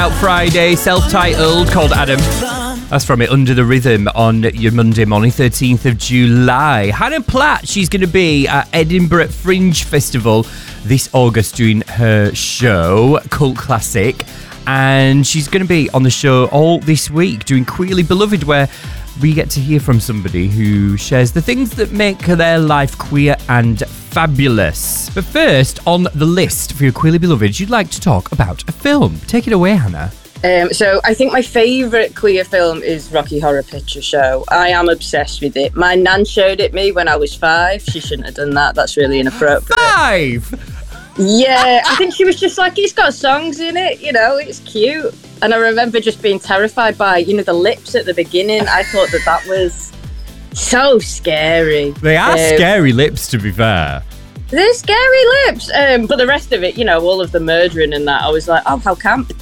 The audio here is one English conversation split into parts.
Out Friday, self-titled, called Adam. That's from it, Under the Rhythm, on your Monday morning, 13th of July. Hannah Platt, she's going to be at Edinburgh Fringe Festival this August doing her show, Cult Classic. And she's going to be on the show all this week doing Queerly Beloved, where we get to hear from somebody who shares the things that make their life queer and fabulous. But first, on the list for your Queerly Beloved, you'd like to talk about a film. Take it away, Hannah. So I think my favourite queer film is Rocky Horror Picture Show. I am obsessed with it. My nan showed it me when I was 5. She shouldn't have done that. That's really inappropriate. 5? Yeah, I think she was just like, it's got songs in it, you know, it's cute. And I remember just being terrified by, you know, the lips at the beginning. I thought that was so scary. They are scary lips, to be fair. They're scary lips. But the rest of it, you know, all of the murdering and that, I was like, oh, how camp.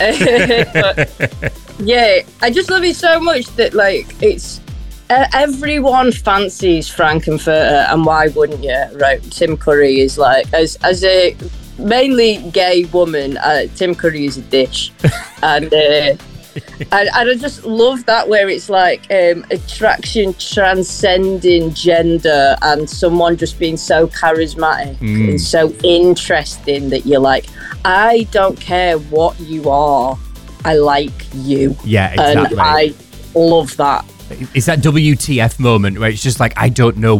But yeah, I just love it so much that, like, it's everyone fancies Frank-N-Furter, and why wouldn't you? Right, Tim Curry is like, as a mainly gay woman, Tim Curry is a dish. And I just love that, where it's like attraction transcending gender, and someone just being so charismatic and so interesting that you're like, I don't care what you are, I like you. Yeah, exactly. And I love that. It's that WTF moment where it's just like, I don't know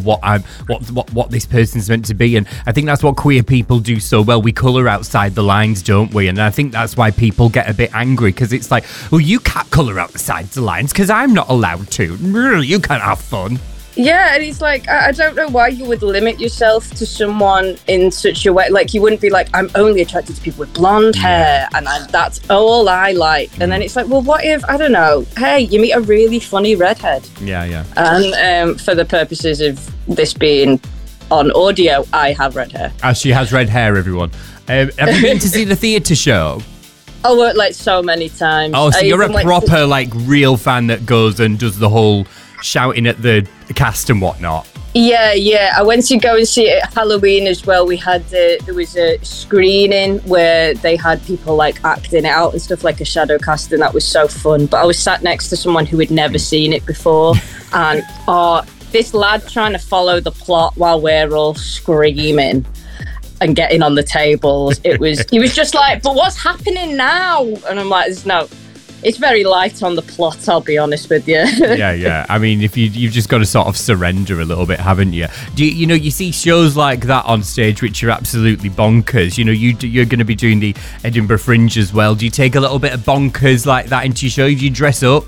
what this person's meant to be. And I think that's what queer people do so well. We colour outside the lines, don't we? And I think that's why people get a bit angry, because it's like, well, you can't colour outside the lines because I'm not allowed to. You can't have fun. Yeah, and it's like, I don't know why you would limit yourself to someone in such a way. Like, you wouldn't be like, I'm only attracted to people with blonde hair, and that's all I like. And then it's like, well, what if, I don't know, hey, you meet a really funny redhead? Yeah. And for the purposes of this being on audio, I have red hair. She has red hair, everyone. Have you been to see the theatre show? Oh, like so many times. Oh, so you're a proper, like, real fan that goes and does the whole shouting at the cast and whatnot. Yeah. I went to go and see it at Halloween as well. We had there was a screening where they had people like acting it out and stuff, like a shadow cast, and that was so fun. But I was sat next to someone who had never seen it before, and this lad trying to follow the plot while we're all screaming and getting on the tables. He was just like, but what's happening now? And I'm like, it's very light on the plot, I'll be honest with you. Yeah. I mean, if you've just got to sort of surrender a little bit, haven't you? You see shows like that on stage, which are absolutely bonkers. You know, you're going to be doing the Edinburgh Fringe as well. Do you take a little bit of bonkers like that into your show? Do you dress up?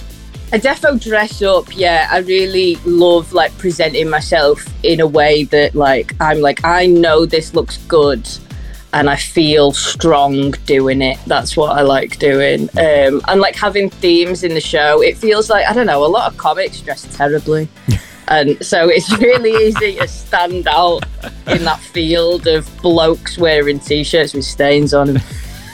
I defo dress up, yeah. I really love, like, presenting myself in a way that, like, I'm like, I know this looks good, and I feel strong doing it. That's what I like doing. And like having themes in the show, it feels like, I don't know, a lot of comics dress terribly. And so it's really easy to stand out in that field of blokes wearing t-shirts with stains on them.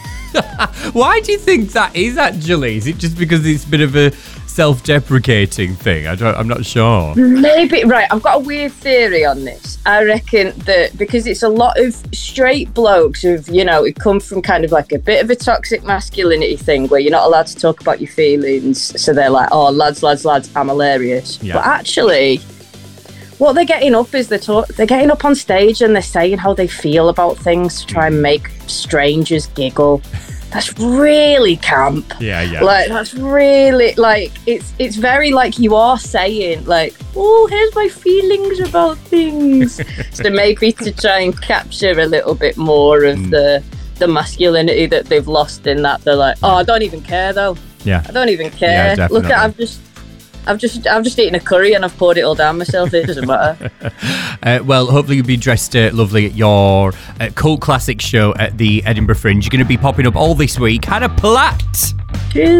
Why do you think that is, actually? Is it just because it's a bit of a self-deprecating thing? I'm not sure. Maybe. Right, I've got a weird theory on this. I reckon that because it's a lot of straight blokes who've, you know, it come from kind of like a bit of a toxic masculinity thing where you're not allowed to talk about your feelings. So they're like, oh, lads, I'm hilarious. Yeah. But actually, what they're getting up is they're getting up on stage and they're saying how they feel about things to try and make strangers giggle. That's really camp. Yeah. Like, that's really, like, it's very, like, you are saying, like, oh, here's my feelings about things. So maybe to try and capture a little bit more of the masculinity that they've lost in that. They're like, oh, I don't even care, though. Yeah. I don't even care. Yeah, look, I've just eaten a curry and I've poured it all down myself. It doesn't matter. Well, hopefully you'll be dressed lovely at your Cult Classic show at the Edinburgh Fringe. You're going to be popping up all this week. Hannah Platt. Cheers.